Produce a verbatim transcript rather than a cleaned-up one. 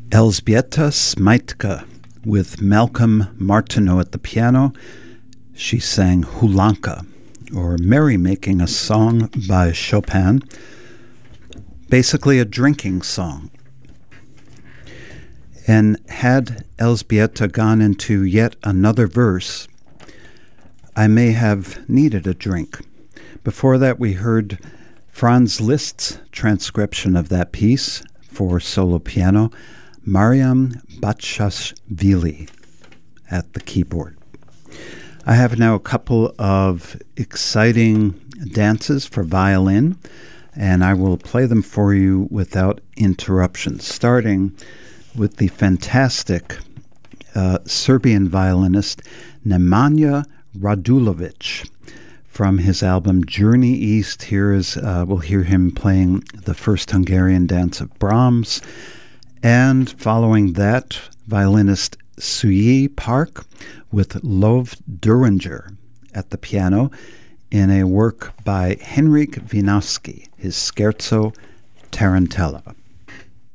Elżbieta Smytka with Malcolm Martineau at the piano. She sang Hulanka, or Merrymaking, a song by Chopin, basically a drinking song. And had Elżbieta gone into yet another verse, I may have needed a drink. Before that, we heard Franz Liszt's transcription of that piece for solo piano, Mariam Batshashvili at the keyboard. I have now a couple of exciting dances for violin, and I will play them for you without interruption, starting with the fantastic uh, Serbian violinist Nemanja Radulovic from his album Journey East. Here is, uh, we'll hear him playing the first Hungarian dance of Brahms. And following that, violinist Suyi Park with Lov Duringer at the piano in a work by Henryk Wieniawski, his Scherzo Tarantella.